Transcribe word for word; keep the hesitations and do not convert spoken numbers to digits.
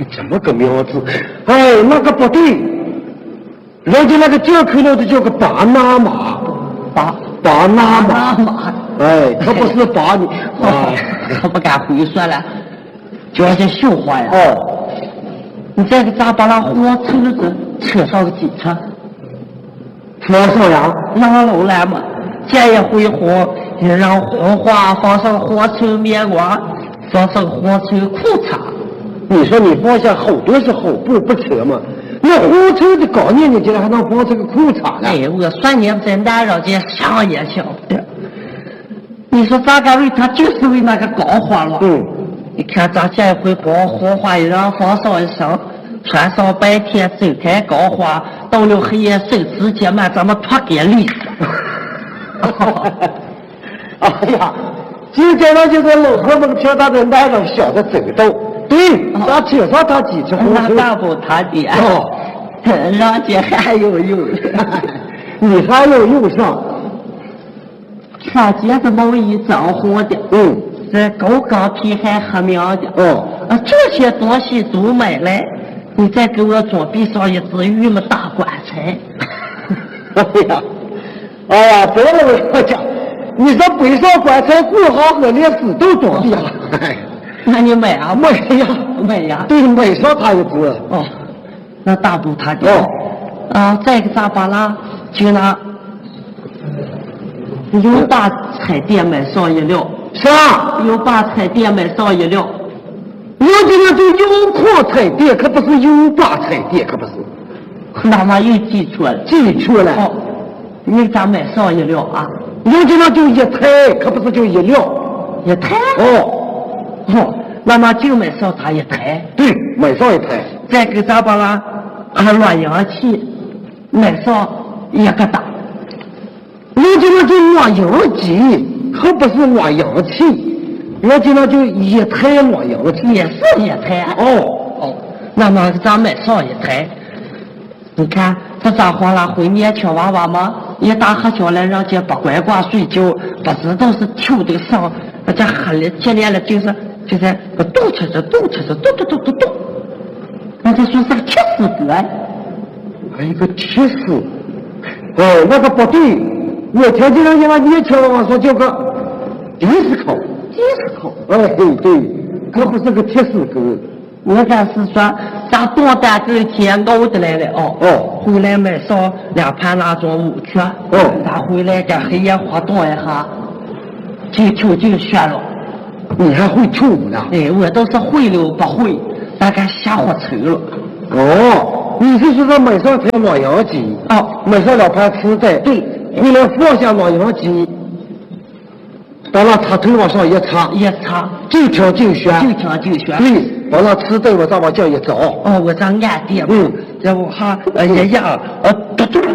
这么个苗子，哎，那个不对，人家那个叫口了的叫个巴拿马， 巴巴拿马马，哎，可不是巴你， 哦，可不敢回说了，就要些笑话呀。 哦， 你这个咋把那火车子车上个几车？ 车上呀， 上楼来嘛，这一回火，让火花放上火车面瓜，放上火车裤衩。 你说你放下好多是好布不扯吗？那火车的概念，你竟然还能放这个裤衩呢？ 哎，我算你在男人间想也想不得。你说咋个为他就是为那个高花了？ 嗯， 你看咱这一回火火花一让放上一上，穿上白天走开高花，到了黑夜手指间嘛，咱们脱给绿色。 哎呀，今天呢就是老婆们听他的男人晓得走动。对，咱车上他几车火车？ 那大不他的哦， 让姐还有用。 你还要用上？ 上街子毛衣脏活的， 嗯， 这高钢皮还黑明的。 哦， 啊，这些东西都买来，你再给我准备上一只玉么大棺材。 哎呀，哎呀，这个我讲，你说北上棺材过好和连死都装的了。 那你买啊？ 买呀， 买呀。 对，买上他一只。 哦，那大不他的。 哦， 啊，再一个咋办啦？就拿有把彩电买上一辆。 啥？ 有把彩电买上一辆。 我这个就有矿彩电，可不是有把彩电，可不是。 那么又记错了。 记错了。 哦，你咋买上一辆啊？ 我这个就一台，可不是就一辆。 一台？ 哦。 哦，那么就买上它一台。 对，买上一台。 再给咱把那啊暖阳器买上一个大。 我这个就暖阳机，可不是暖阳器。我这个就一台暖阳器， 也是一台。 哦哦，那么咱买上一台。你看这咋话了？会年轻娃娃吗？一打黑觉来，人家不乖乖睡觉，不知道是跳的上，这黑了接连了就是就是个动车子动车子动动动动动，那这说是个铁丝歌。 还有一个铁丝，哦，那个不对，我听见人家那年轻娃娃说叫个迪斯科， 迪斯科， 哎对对，可不是个铁丝歌。 我看是说咱多单给天熬的来了哦哦， 回来买上两盘那种五缺哦， 咱回来给黑夜活动一下，就就就学了。 你还会跳舞呢？ 哎，我倒是会了不会，大概下火车了。 哦，你是说买上台暖阳机？ 哦， 买上两盘磁带， 对， 回来放下暖阳机，把那插头往上一插， 一插就听就选， 就听就选。 对，把那磁带往上往这一找。 哦，我这按电， 嗯， 然后哈呃一压呃嘟嘟。